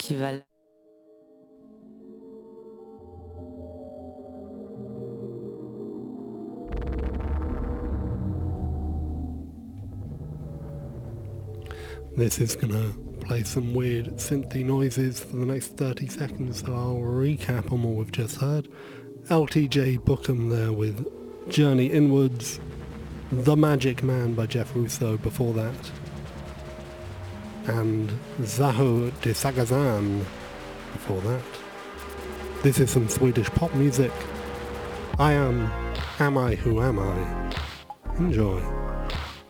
qui va... This is gonna play some weird synthy noises for the next 30 seconds, so I'll recap on what we've just heard. LTJ Bookham there with Journey Inwards, The Magic Man by Jeff Russo before that, and Zaho de Sagazan before that. This is some Swedish pop music. Am I Who Am I? Enjoy.